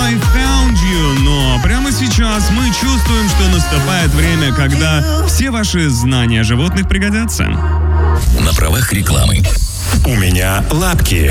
I Found You. Но прямо сейчас мы чувствуем, что наступает время, когда все ваши знания о животных пригодятся. На правах рекламы. У меня лапки.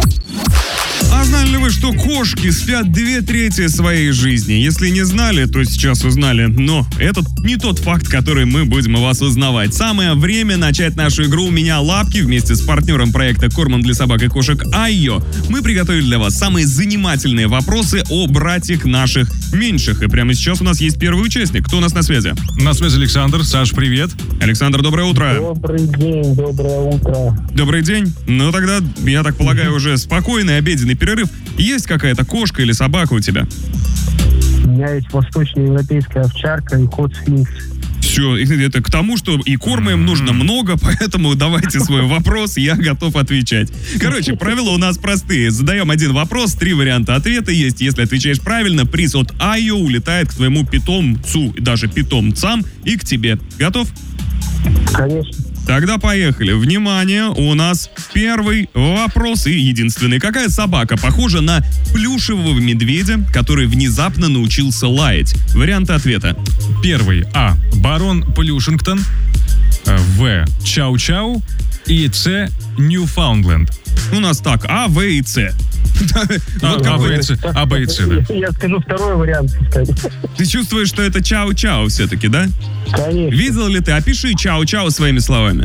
А знали ли вы, что кошки спят 2/3 своей жизни? Если не знали, то сейчас узнали. Но это не тот факт, который мы будем у вас узнавать. Самое время начать нашу игру «У меня лапки» вместе с партнером проекта «Кормом для собак и кошек» Айо. Мы приготовили для вас самые занимательные вопросы о братьях наших меньших. И прямо сейчас у нас есть первый участник. Кто у нас на связи? На связи Александр. Саш, привет. Александр, доброе утро. Добрый день, доброе утро. Добрый день. Ну тогда, я так полагаю, уже спокойный обеденный перерыв. Есть какая-то кошка или собака у тебя? У меня есть восточноевропейская овчарка и кот-сфинкс. Все, это к тому, что и корма им нужно много, поэтому давайте свой вопрос, я готов отвечать. Короче, правила у нас простые. Задаем один вопрос, 3 варианта ответа есть. Если отвечаешь правильно, приз от Айо улетает к твоему питомцу, даже питомцам, и к тебе. Готов? Конечно. Тогда поехали. Внимание, у нас первый вопрос и единственный. Какая собака похожа на плюшевого медведя, который внезапно научился лаять? Варианты ответа. Первый. А. Барон Плюшингтон. В. Чау-чау. И С. Ньюфаундленд. У нас так, А, В и С. А, Б и С, да. Я скажу второй вариант. Ты чувствуешь, что это чау-чау все-таки, да? Конечно. Видел ли ты? Опиши чау-чау своими словами.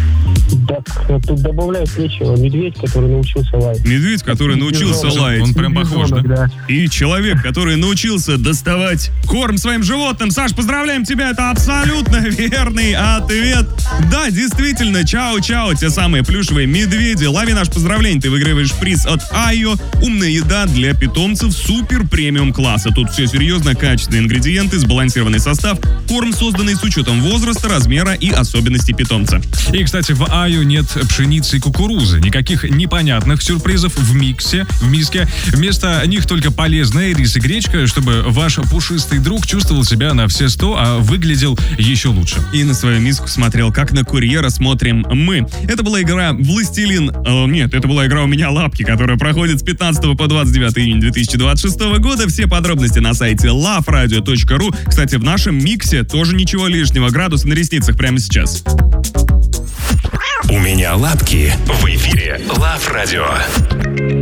Так, тут добавлять нечего. Медведь, который научился лаять. Медведь, который научился лаять. Он прям похож, да? И человек, который научился доставать корм своим животным. Саш, поздравляем тебя, это абсолютно верный ответ. Да, действительно, чау-чау, те самые плюшевые медведи. Лови наш поздравление, ты выигрываешь приз от Айо. Умная еда для питомцев супер премиум класса. Тут все серьезно, качественные ингредиенты, сбалансированный состав, корм, созданный с учетом возраста, размера и особенностей питомца. И, кстати, в Айо нет пшеницы и кукурузы. Никаких непонятных сюрпризов в миске. Вместо них только полезная рис и гречка, чтобы ваш пушистый друг чувствовал себя на все 100, а выглядел еще лучше. И на свою миску смотрел, как на курьера смотрим мы. Это была игра «Властелин». Нет, это была игра «У меня лапки», которая проходит с 15 по 29 июня 2026 года. Все подробности на сайте loveradio.ru. Кстати, в нашем миксе тоже ничего лишнего. Градусы на ресницах прямо сейчас. У меня лапки. В эфире Лав Радио.